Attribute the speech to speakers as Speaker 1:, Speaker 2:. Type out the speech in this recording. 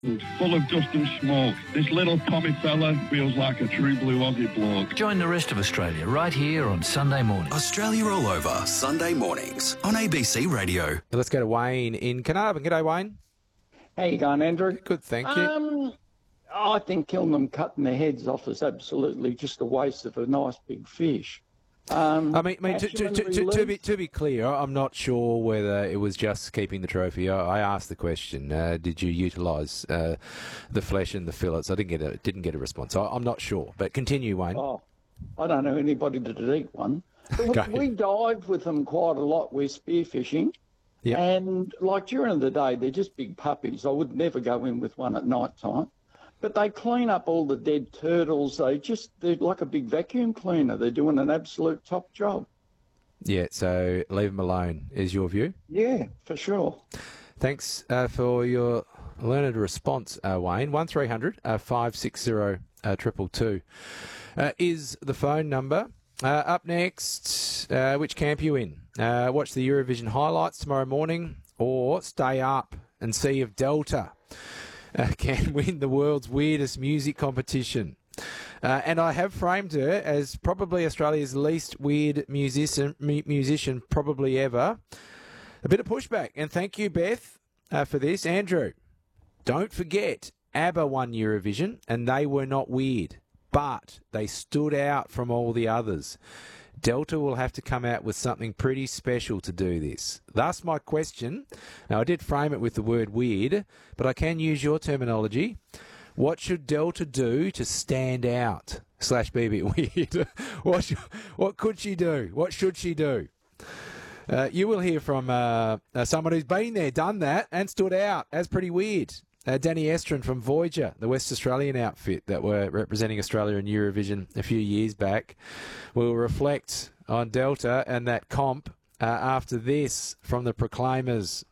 Speaker 1: full of dust and smoke. This little Tommy fella feels like a true blue Aussie bloke.
Speaker 2: Join the rest of Australia right here on Sunday morning.
Speaker 3: Australia All Over, Sunday mornings on ABC Radio.
Speaker 4: Let's go to Wayne in Carnarvon. G'day, Wayne.
Speaker 5: How you going, Andrew?
Speaker 4: Good, thank you.
Speaker 5: I think killing them, cutting their heads off is absolutely just a waste of a nice big fish.
Speaker 4: To be clear, I'm not sure whether it was just keeping the trophy. I asked the question, did you utilise the flesh and the fillets? I didn't get a response. I'm not sure, but continue, Wayne.
Speaker 5: Oh, I don't know anybody that'd eat one. But we dive with them quite a lot. We're spearfishing.
Speaker 4: Yep.
Speaker 5: And like during the day, they're just big puppies. I would never go in with one at night time. But they clean up all the dead turtles. They're like a big vacuum cleaner. They're doing an absolute top job.
Speaker 4: Yeah, so leave them alone is your view?
Speaker 5: Yeah, for sure.
Speaker 4: Thanks for your learned response, Wayne. 1300 560 222 is the phone number. Up next, which camp you in? Watch the Eurovision highlights tomorrow morning, or stay up and see if Delta can win the world's weirdest music competition. And I have framed her as probably Australia's least weird musician probably ever. A bit of pushback, and thank you, Beth, for this. Andrew, don't forget, ABBA won Eurovision, and they were not weird, but they stood out from all the others. Delta will have to come out with something pretty special to do this. Thus my question. Now, I did frame it with the word weird, but I can use your terminology. What should Delta do to stand out / be a bit weird? What could she do? What should she do? You will hear from someone who's been there, done that, and stood out as pretty weird. Danny Estrin from Voyager, the West Australian outfit that were representing Australia in Eurovision a few years back, will reflect on Delta and that comp after this from the Proclaimers.